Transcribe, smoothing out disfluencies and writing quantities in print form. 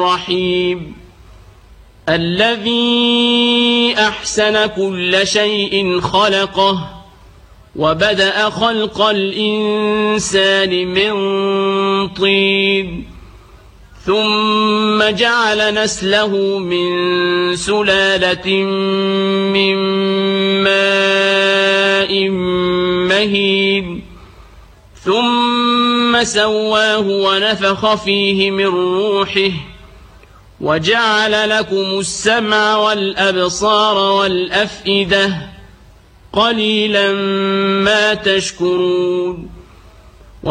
الرحيم الذي أحسن كل شيء خلقه وبدأ خلق الإنسان من طين ثم جعل نسله من سلالة من ماء مهين ثم سواه ونفخ فيه من روحه وجعل لكم السمع والأبصار والأفئدة قليلا ما تشكرون